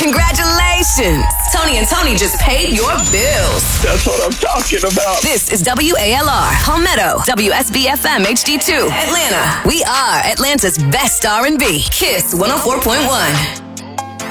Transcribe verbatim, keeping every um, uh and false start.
Congratulations. Tony and Tony just paid your bills. That's what I'm talking about. This is W A L R, Palmetto, W S B F M H D two, Atlanta. We are Atlanta's best R and B. Kiss one oh four point one.